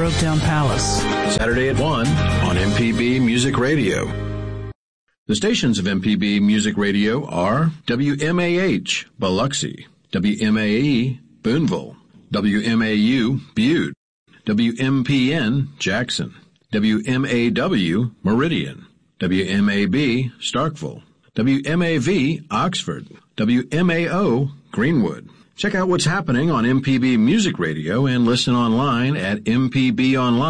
Oaktown Palace. Saturday at 1 on MPB Music Radio. The stations of MPB Music Radio are WMAH, Biloxi, WMAE, Boonville, WMAU, Butte, WMPN, Jackson, WMAW, Meridian, WMAB, Starkville, WMAV, Oxford, WMAO, Greenwood. Check out what's happening on MPB Music Radio and listen online at mpbonline.org.